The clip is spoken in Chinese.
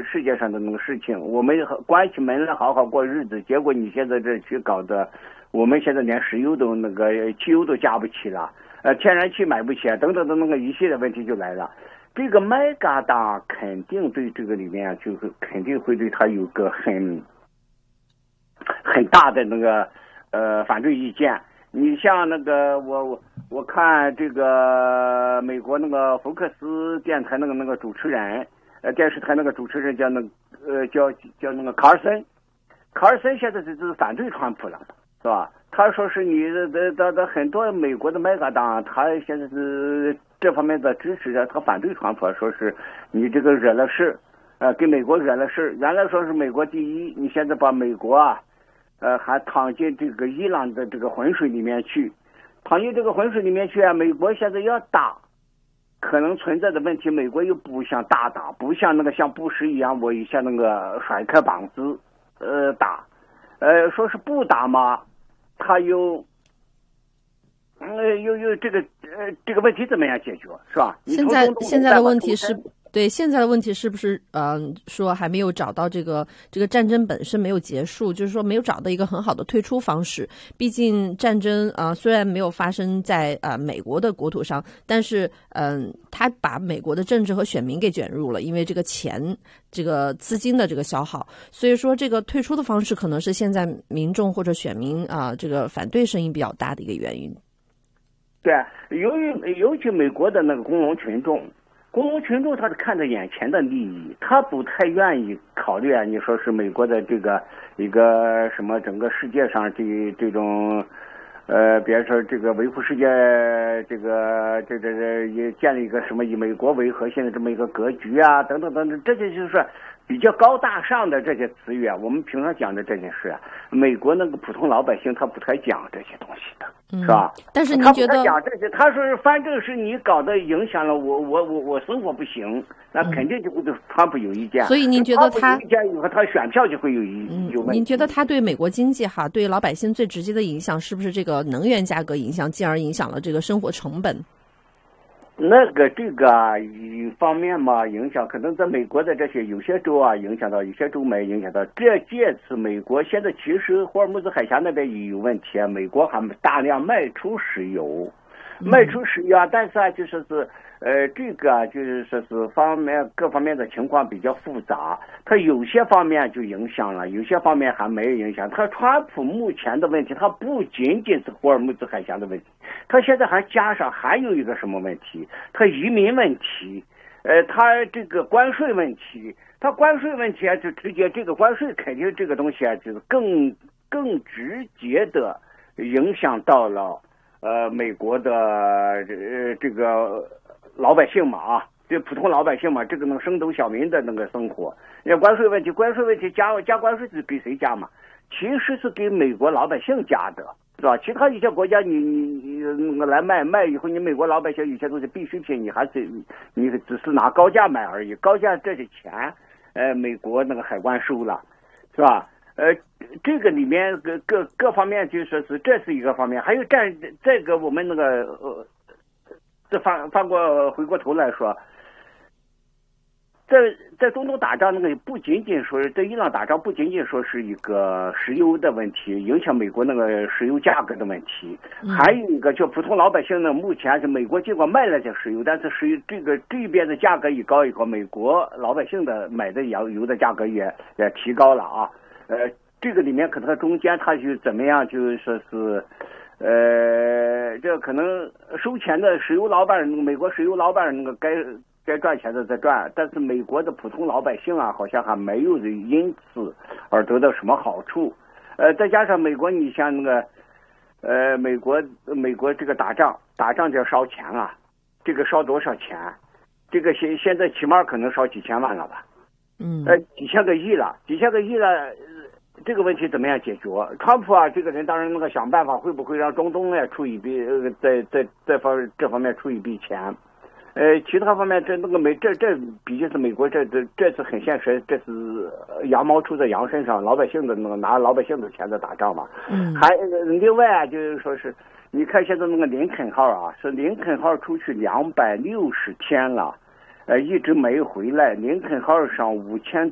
世界上的那个事情，我们关起门来好好过日子，结果你现在这去搞的，我们现在连石油都那个汽油都加不起了，天然气买不起，等等的那个一系列问题就来了。这个麦嘎党肯定对这个里面就是肯定会对他有个很大的那个反对意见。你像那个我看这个美国那个福克斯电台那个主持人，电视台那个主持人叫那那个卡尔森现在就是反对川普了，是吧？他说是你的很多美国的麦嘎党，他现在是这方面的支持者，他反对川普，说是你这个惹了事，给美国惹了事。原来说是美国第一，你现在把美国啊。还躺进这个伊朗的这个浑水里面去，躺进这个浑水里面去啊！美国现在要打，可能存在的问题，美国又不想大打，不像那个像布什一样，我一下那个甩开膀子，打，说是不打嘛，他又这个问题怎么样解决，是吧？ 现在的问题是。对，现在的问题是不是说还没有找到这个战争本身没有结束，就是说没有找到一个很好的退出方式。毕竟战争虽然没有发生在美国的国土上，但是他把美国的政治和选民给卷入了，因为这个钱这个资金的这个消耗，所以说这个退出的方式可能是现在民众或者选民这个反对声音比较大的一个原因。 对，尤其美国的那个工农群众他是看着眼前的利益，他不太愿意考虑你说是美国的这个一个什么整个世界上这种比如说这个维护世界这也建立一个什么以美国为核心的这么一个格局啊等等等等，这些就是比较高大上的这些词语啊，我们平常讲的这件事啊，美国那个普通老百姓他不太讲这些东西的。是吧？ 但是您觉得他讲这些，他说反正是你搞的影响了我生活不行，那肯定就会对川普有意见。 所以您觉得他有意见以后，他选票就会有问题。 您觉得他对美国经济对老百姓最直接的影响是不是这个能源价格影响，进而影响了这个生活成本？ 这个一方面嘛，影响可能在美国的这些有些州影响到，有些州没影响到。这次美国现在其实霍尔木兹海峡那边也有问题啊，美国还大量卖出石油，但是就说是这个就是说是各方面的情况比较复杂，它有些方面就影响了，有些方面还没有影响。它川普目前的问题，它不仅仅是霍尔木兹海峡的问题，它现在还加上还有一个什么问题？它移民问题，它这个关税问题，它关税问题就直接这个关税肯定这个东西就是更直接的影响到了美国的这个老百姓嘛这普通老百姓嘛，这个能升斗小民的那个生活。关税问题加关税是给谁加嘛？其实是给美国老百姓加的，是吧？其他一些国家你来卖以后，你美国老百姓有些东西必需品，你只是拿高价买而已，高价这些钱美国那个海关收了，是吧？这个里面各方面就说是这是一个方面，还有这个我们那个这回过头来说，在中东打仗那个不仅仅说在伊朗打仗不仅仅说是一个石油的问题，影响美国那个石油价格的问题，还有一个就普通老百姓呢，目前是美国尽管卖了这石油，但是石油这边的价格一高以后，美国老百姓的买的油的价格也提高了这个里面可能中间它就怎么样，就是说是这可能收钱的石油老板，美国石油老板那个该赚钱的在赚，但是美国的普通老百姓好像还没有因此而得到什么好处。再加上美国，你像那个美国这个打仗就要烧钱这个烧多少钱？这个现在起码可能烧几千万了吧？几千个亿了。这个问题怎么样解决？川普这个人当然那个想办法，会不会让中东出一笔在这方面出一笔钱？其他方面这毕竟是美国这次很现实，这是羊毛出在羊身上，老百姓的那个拿老百姓的钱在打仗嘛。还另外就是说是，你看现在那个林肯号是林肯号出去260天了。一直没回来。林肯号上5000